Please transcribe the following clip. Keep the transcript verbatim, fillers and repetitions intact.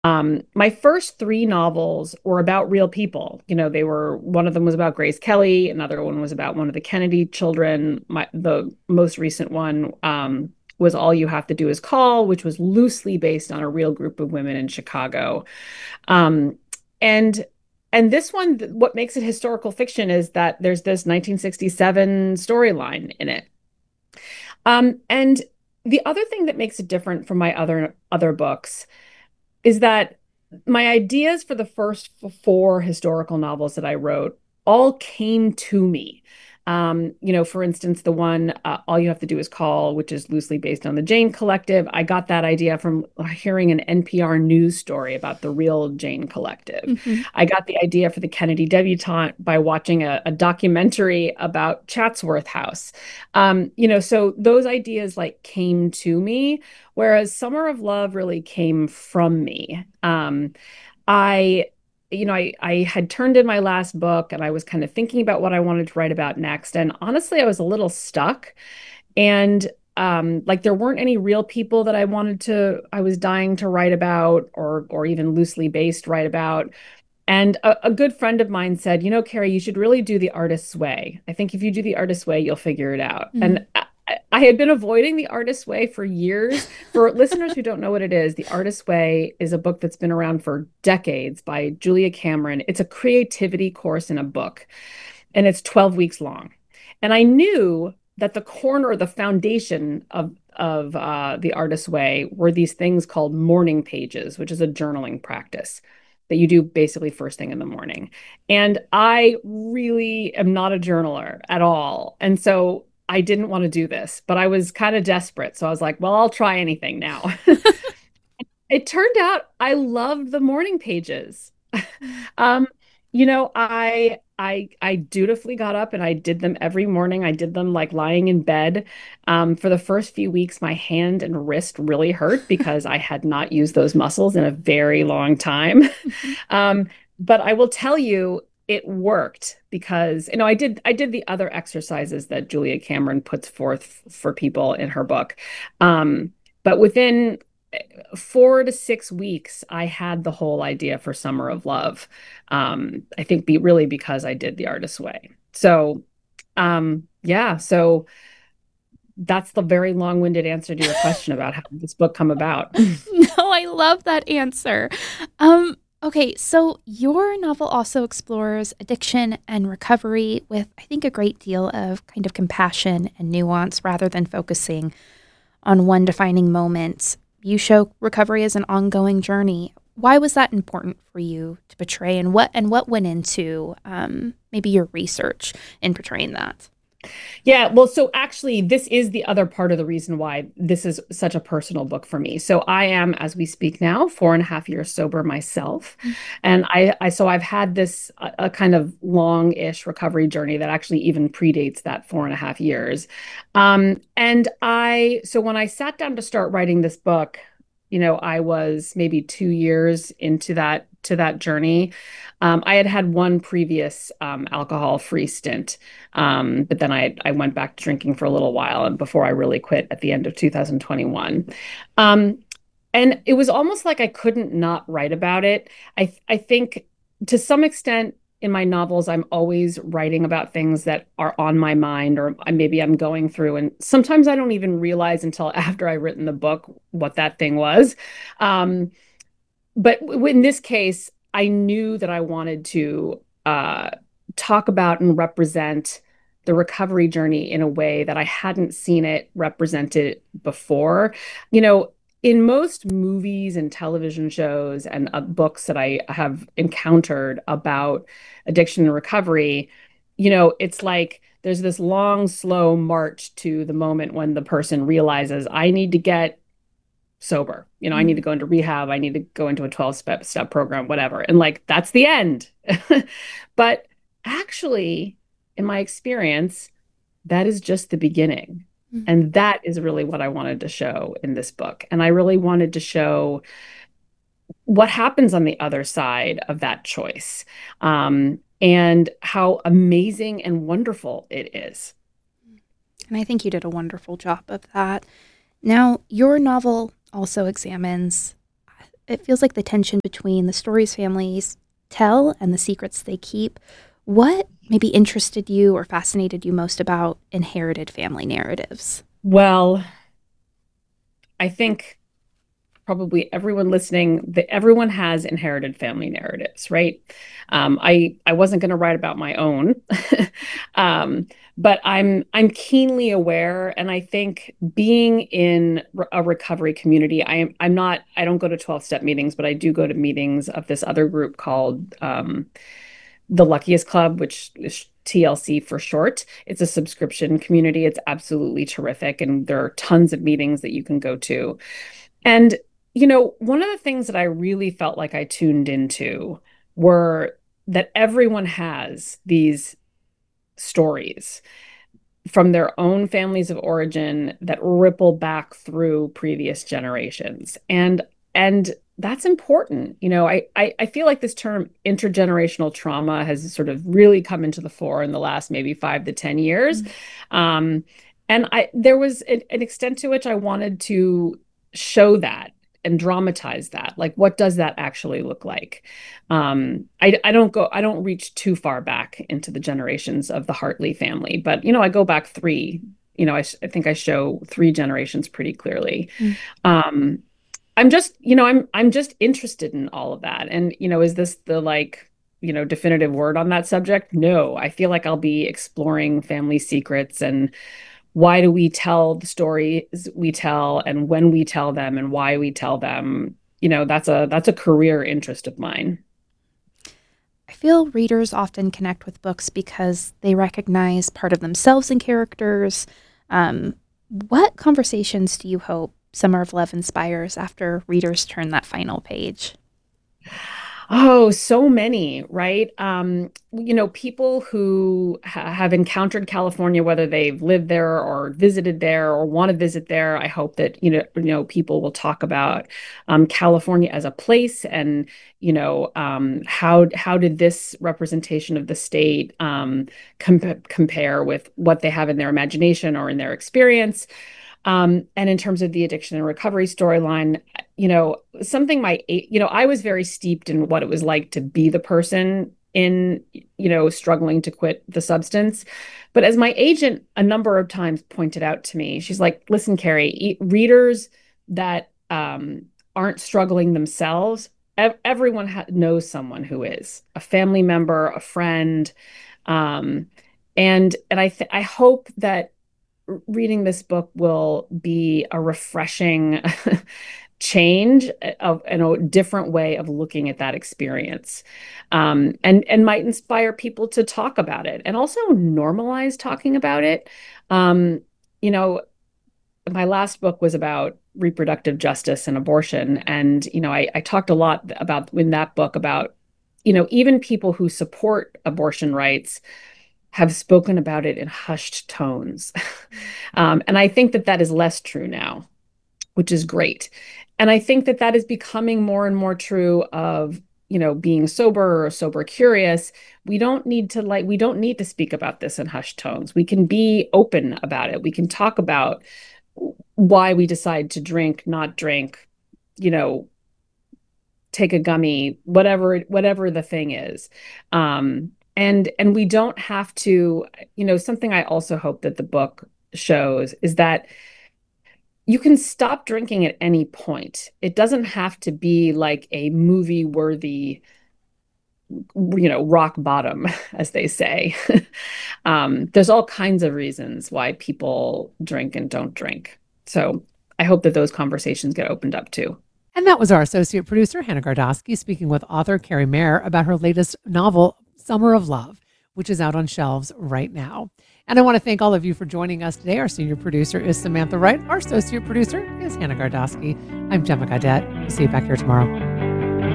Um, my first three novels were about real people. You know, they were one of them was about Grace Kelly, another one was about one of the Kennedy children. My the most recent one um, was All You Have to Do Is Call, which was loosely based on a real group of women in Chicago. Um, and and this one, what makes it historical fiction is that there's this nineteen sixty-seven storyline in it. Um, and the other thing that makes it different from my other other books is that my ideas for the first four historical novels that I wrote all came to me. Um, you know, for instance, the one uh, All You Have to Do Is Call, which is loosely based on the Jane Collective. I got that idea from hearing an N P R news story about the real Jane Collective. Hmm. I got the idea for the Kennedy debutante by watching a, a documentary about Chatsworth House. Um, you know, so those ideas like came to me, whereas Summer of Love really came from me. Um, I, you know, I, I had turned in my last book and I was kind of thinking about what I wanted to write about next. And honestly, I was a little stuck. And um, like there weren't any real people that I wanted to, I was dying to write about or or even loosely based write about. And a, a good friend of mine said, you know, Carrie, you should really do the artist's way. I think if you do the artist's way, you'll figure it out. Mm. And I, I had been avoiding the artist's way for years. For listeners who don't know what it is, the artist's way is a book that's been around for decades by Julia Cameron. It's a creativity course in a book, and it's twelve weeks long. And I knew that the corner, the foundation of of uh, the artist's way were these things called morning pages, which is a journaling practice that you do basically first thing in the morning. And I really am not a journaler at all. And so I didn't want to do this, but I was kind of desperate. So I was like, well, I'll try anything now. It turned out I loved the morning pages. Um, you know, I I I dutifully got up and I did them every morning. I did them like lying in bed. Um, for the first few weeks, my hand and wrist really hurt because I had not used those muscles in a very long time. Mhm. Um, but I will tell you, it worked because you know I did I did the other exercises that Julia Cameron puts forth for people in her book. Um, but within four to six weeks, I had the whole idea for Summer of Love. Um, I think be really because I did the artist's way. So um, yeah, so that's the very long-winded answer to your question about how did this book come about. No, I love that answer. Um, okay, so your novel also explores addiction and recovery with, I think, a great deal of kind of compassion and nuance rather than focusing on one defining moment. You show recovery as an ongoing journey. Why was that important for you to portray, and what and what went into um, maybe your research in portraying that? Yeah, well, so actually, this is the other part of the reason why this is such a personal book for me. So I am, as we speak now, four and a half years sober myself, and I, I so I've had this a, a kind of long-ish recovery journey that actually even predates that four and a half years. Um, and I, so when I sat down to start writing this book, you know, I was maybe two years into that to that journey. Um, I had had one previous um, alcohol-free stint. Um, but then I I went back to drinking for a little while and before I really quit at the end of two thousand twenty-one. Um, and it was almost like I couldn't not write about it. I I think to some extent in my novels, I'm always writing about things that are on my mind or maybe I'm going through. And sometimes I don't even realize until after I've written the book what that thing was. Um, but in this case, I knew that I wanted to uh, talk about and represent the recovery journey in a way that I hadn't seen it represented before. You know, in most movies and television shows and uh, books that I have encountered about addiction and recovery, you know, it's like there's this long, slow march to the moment when the person realizes, I need to get sober. You know, I need to Mm. go into rehab. I need to go into a twelve step step program, whatever. And like that's the end. But actually, in my experience, that is just the beginning. Mm. And that is really what I wanted to show in this book. And I really wanted to show what happens on the other side of that choice, um, and how amazing and wonderful it is. And I think you did a wonderful job of that. Now, your novel also examines it feels like the tension between the stories families tell and the secrets they keep. What maybe interested you or fascinated you most about inherited family narratives? Well, I think probably everyone listening, that everyone has inherited family narratives, right? Um, I I wasn't going to write about my own, um, but I'm I'm keenly aware, and I think being in a recovery community, I am I'm not I don't go to twelve step meetings, but I do go to meetings of this other group called um, the Luckiest Club, which is T L C for short. It's a subscription community. It's absolutely terrific, and there are tons of meetings that you can go to. And, you know, one of the things that I really felt like I tuned into were that everyone has these stories from their own families of origin that ripple back through previous generations. And and that's important. You know, I, I I feel like this term intergenerational trauma has sort of really come into the fore in the last maybe five to ten years. Um, and I there was an, an extent to which I wanted to show that and dramatize that. Like, what does that actually look like? Um, I, I don't go, I don't reach too far back into the generations of the Hartley family, but, you know, I go back three, you know, I, I think I show three generations pretty clearly. Mm. Um, I'm just, you know, I'm, I'm just interested in all of that. And, you know, is this the like, you know, definitive word on that subject? No, I feel like I'll be exploring family secrets and why do we tell the stories we tell and when we tell them and why we tell them. You know, that's a that's a career interest of mine. I feel readers often connect with books because they recognize part of themselves in characters. Um, what conversations do you hope Summer of Love inspires after readers turn that final page? Oh, so many, right? Um, you know, people who ha have encountered California, whether they've lived there or visited there or want to visit there, I hope that, you know, you know, people will talk about um, California as a place and, you know, um, how how did this representation of the state um, com compare with what they have in their imagination or in their experience. Um, and in terms of the addiction and recovery storyline, you know, something my, you know, I was very steeped in what it was like to be the person in, you know, struggling to quit the substance. But as my agent a number of times pointed out to me, she's like, listen, Carrie, e- readers that um, aren't struggling themselves, ev everyone ha knows someone who is a family member, a friend. Um, and and I th I hope that reading this book will be a refreshing change of and a different way of looking at that experience, um, and and might inspire people to talk about it and also normalize talking about it. Um, you know, my last book was about reproductive justice and abortion, and you know, I, I talked a lot about in that book about, you know, even people who support abortion rights have spoken about it in hushed tones. Um, and I think that that is less true now, which is great. And I think that that is becoming more and more true of, you know, being sober or sober curious. We don't need to like, we don't need to speak about this in hushed tones. We can be open about it. We can talk about why we decide to drink, not drink, you know, take a gummy, whatever, whatever the thing is. Um, and and we don't have to, you know, something I also hope that the book shows is that you can stop drinking at any point. It doesn't have to be like a movie worthy, you know, rock bottom, as they say. Um, there's all kinds of reasons why people drink and don't drink. So I hope that those conversations get opened up too. And that was our associate producer, Hannah Gardosky, speaking with author Carrie Mayer about her latest novel, Summer of Love, which is out on shelves right now. And I want to thank all of you for joining us today. Our senior producer is Samantha Wright. Our associate producer is Hannah Gardosky. I'm Gemma Gadet. We'll see you back here tomorrow.